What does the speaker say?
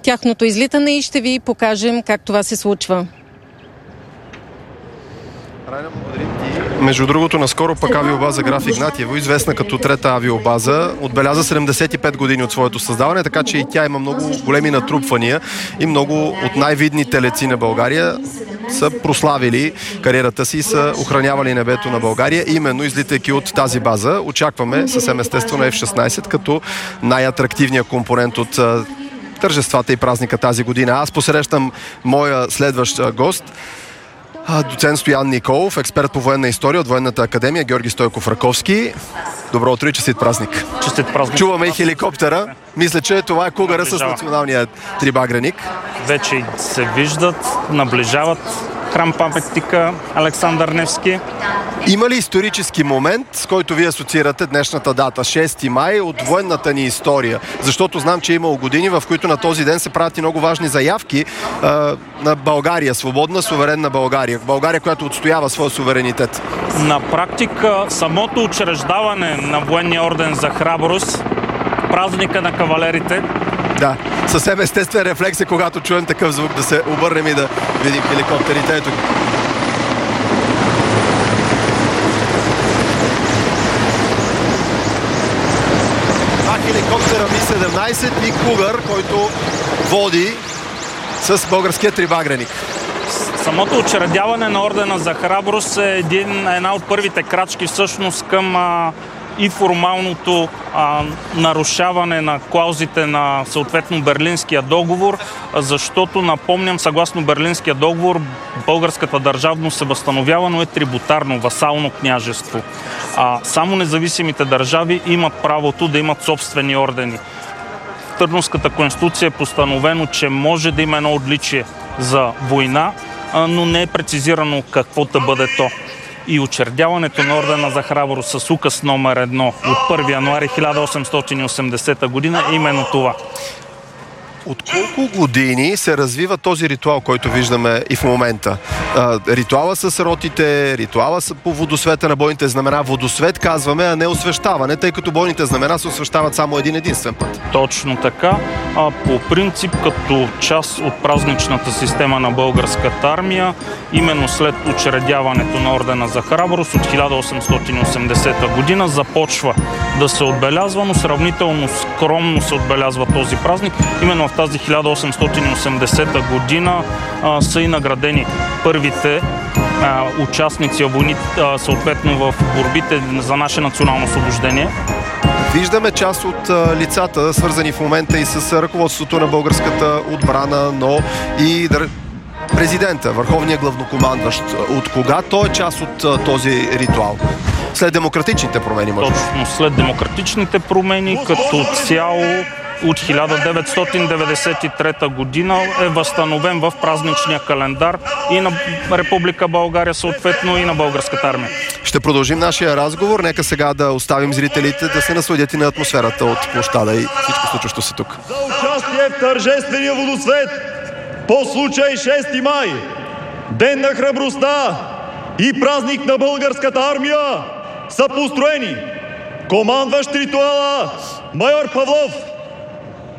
тяхното излитане и ще ви покажем как това се случва. Райна, благодарим ти. Между другото, наскоро пък авиобаза Граф Игнатиево, известна като трета авиобаза, отбеляза 75 години от своето създаване, така че и тя има много големи натрупвания и много от най-видните летци на България са прославили кариерата си и са охранявали небето на България, именно излитайки от тази база. Очакваме съвсем естествено F-16 като най-атрактивният компонент от тържествата и празника тази година. Аз посрещам моя следващ гост, доцент Стоян Николов, експерт по военна история от Военната академия Георги Стойков Раковски. Добро утро и честит празник. Честит празник. Чуваме и хеликоптера. Мисля, че това е Кугъра с националния трибагреник. Вече се виждат, наближават храм паметника Александър Невски. Има ли исторически момент, с който вие асоциирате днешната дата, 6 май, от военната ни история? Защото знам, че е имало години, в които на този ден се правят и много важни заявки на България, свободна, суверенна България. България, която отстоява своя суверенитет. На практика, самото учреждаване на военния орден за храброст, празника на кавалерите. Да, съвсем естествен рефлекс е, когато чуем такъв звук, да се обърнем и да видим хеликоптерите. Ето. Хеликоптера Ми-17 и Кугър, който води с българския трибагреник. Самото учредяване на ордена за храброст е една от първите крачки всъщност към и формалното нарушаване на клаузите на съответно Берлинския договор, защото, напомням, съгласно Берлинския договор, българската държавност се възстановява, но е трибутарно, васално княжество. Само независимите държави имат правото да имат собствени ордени. В Търновската конституция е постановено, че може да има едно отличие за война, но не е прецизирано какво да бъде то. И учредяването на ордена за храброст с указ номер 1 от 1 януари 1880 година е именно това. От колко години се развива този ритуал, който виждаме и в момента? Ритуала с ротите, ритуала по водосвета на бойните знамена. Водосвет казваме, а не освещаване, тъй като бойните знамена се освещават само единствен път. Точно така. По принцип, като част от празничната система на българската армия, именно след учредяването на ордена за храброст от 1880 година започва да се отбелязва, но сравнително скромно се отбелязва този празник. Именно в тази 1880 година са и наградени първите участници в войни, съответно в борбите за наше национално освобождение. Виждаме част от лицата, свързани в момента и с ръководството на българската отбрана, но и президента, върховният главнокомандващ. От кога той е част от този ритуал? След демократичните промени, може би? Точно, след демократичните промени, като цяло от 1993 година е възстановен в празничния календар и на Република България, съответно и на българската армия. Ще продължим нашия разговор. Нека сега да оставим зрителите да се насладят и на атмосферата от площада и всичко случващо се тук. За участие в тържествения водосвет по случай 6 май, Ден на храбростта и празник на българската армия, са построени командващ ритуала майор Павлов,